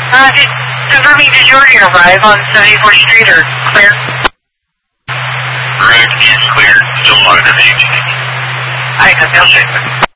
Confirming, did you already arrive on 74th Street or clear? Road is clear. Still monitoring. I have no shit.